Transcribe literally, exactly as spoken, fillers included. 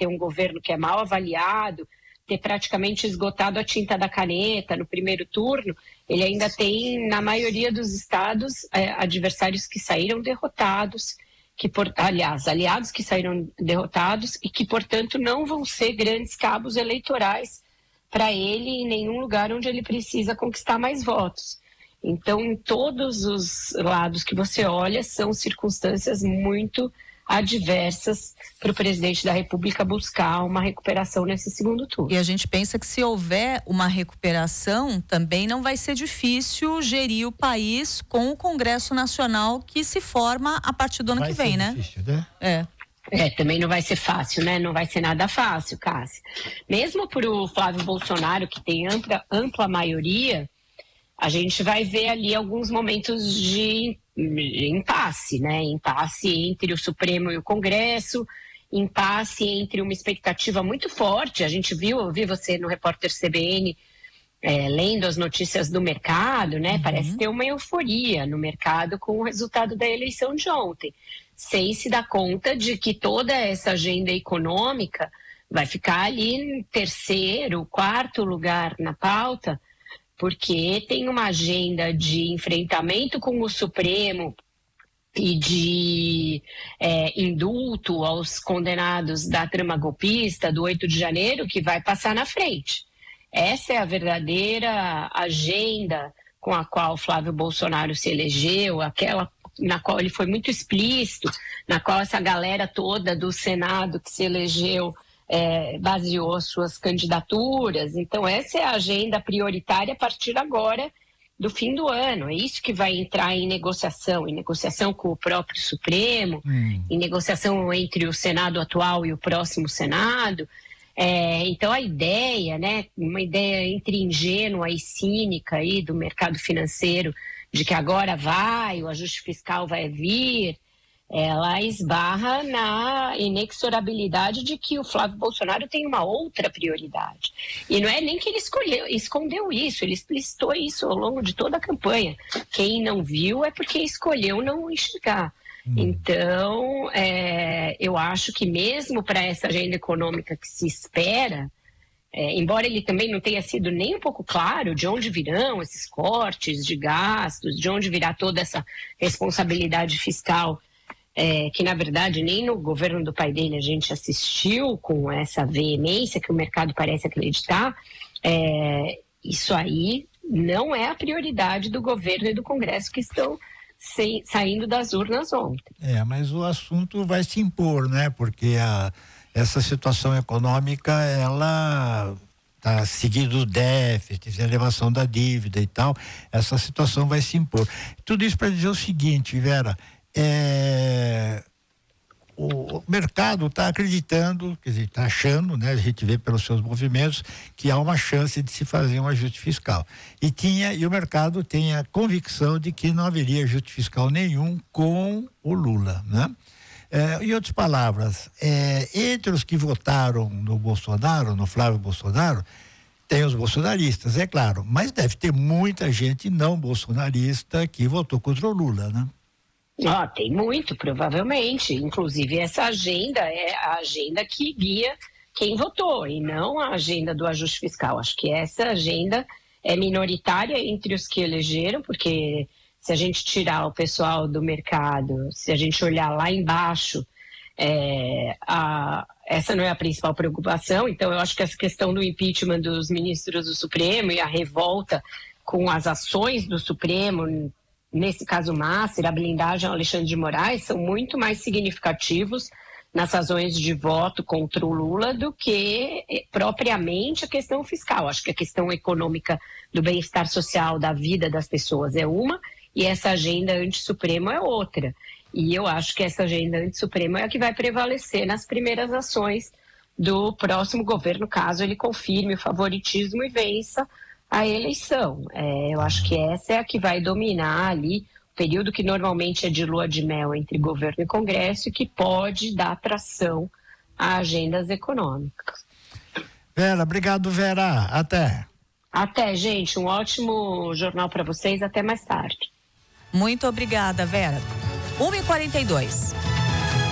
ter um governo que é mal avaliado, ter praticamente esgotado a tinta da caneta no primeiro turno, ele ainda tem, na maioria dos estados, é, adversários que saíram derrotados, que por, aliás, aliados que saíram derrotados e que, portanto, não vão ser grandes cabos eleitorais para ele em nenhum lugar onde ele precisa conquistar mais votos. Então, em todos os lados que você olha, são circunstâncias muito adversas para o presidente da República buscar uma recuperação nesse segundo turno. E a gente pensa que se houver uma recuperação, também não vai ser difícil gerir o país com o Congresso Nacional que se forma a partir do ano vai que vem, né? Difícil, né? É. É, também não vai ser fácil, né? Não vai ser nada fácil, Cássia. Mesmo para o Flávio Bolsonaro, que tem ampla, ampla maioria, a gente vai ver ali alguns momentos de impasse, né? Impasse entre o Supremo e o Congresso, impasse entre uma expectativa muito forte. A gente viu, eu vi você no Repórter C B N é, lendo as notícias do mercado, né? Uhum. Parece ter uma euforia no mercado com o resultado da eleição de ontem, sem se dar conta de que toda essa agenda econômica vai ficar ali em terceiro, quarto lugar na pauta, porque tem uma agenda de enfrentamento com o Supremo e de é, indulto aos condenados da trama golpista do oito de janeiro que vai passar na frente. Essa é a verdadeira agenda com a qual Flávio Bolsonaro se elegeu, aquela na qual ele foi muito explícito, na qual essa galera toda do Senado que se elegeu É, baseou suas candidaturas. Então essa é a agenda prioritária a partir agora do fim do ano. É isso que vai entrar em negociação, em negociação com o próprio Supremo, hum. em negociação entre o Senado atual e o próximo Senado. É, então a ideia, né, uma ideia entre ingênua e cínica aí do mercado financeiro de que agora vai, o ajuste fiscal vai vir, ela esbarra na inexorabilidade de que o Flávio Bolsonaro tem uma outra prioridade. E não é nem que ele escolheu, escondeu isso, ele explicitou isso ao longo de toda a campanha. Quem não viu é porque escolheu não enxergar. Hum. Então, é, eu acho que mesmo para essa agenda econômica que se espera, é, embora ele também não tenha sido nem um pouco claro de onde virão esses cortes de gastos, de onde virá toda essa responsabilidade fiscal, É, que na verdade nem no governo do pai dele a gente assistiu com essa veemência que o mercado parece acreditar, é, isso aí não é a prioridade do governo e do Congresso que estão sem, saindo das urnas ontem. É, mas o assunto vai se impor, né? Porque a, essa situação econômica, ela está seguindo o déficit, a elevação da dívida e tal, essa situação vai se impor. Tudo isso para dizer o seguinte, Vera, É, o mercado está acreditando, quer dizer, está achando, né? A gente vê pelos seus movimentos que há uma chance de se fazer um ajuste fiscal. E tinha, e o mercado tem a convicção de que não haveria ajuste fiscal nenhum com o Lula, né? É, em outras palavras, é, entre os que votaram no Bolsonaro, no Flávio Bolsonaro, tem os bolsonaristas, é claro, mas deve ter muita gente não bolsonarista que votou contra o Lula, né? Ah, tem muito, provavelmente. Inclusive, essa agenda é a agenda que guia quem votou e não a agenda do ajuste fiscal. Acho que essa agenda é minoritária entre os que elegeram, porque se a gente tirar o pessoal do mercado, se a gente olhar lá embaixo, é, a, essa não é a principal preocupação. Então, eu acho que essa questão do impeachment dos ministros do Supremo e a revolta com as ações do Supremo, nesse caso Masser, a blindagem ao Alexandre de Moraes, são muito mais significativos nas razões de voto contra o Lula do que propriamente a questão fiscal. Acho que a questão econômica do bem-estar social, da vida das pessoas é uma, e essa agenda anti-Supremo é outra. E eu acho que essa agenda anti-Supremo é a que vai prevalecer nas primeiras ações do próximo governo, caso ele confirme o favoritismo e vença a eleição. É, eu acho que essa é a que vai dominar ali o período que normalmente é de lua de mel entre governo e Congresso e que pode dar tração a agendas econômicas. Vera, obrigado, Vera. Até. Até, gente. Um ótimo jornal para vocês. Até mais tarde. Muito obrigada, Vera. uma e quarenta e dois.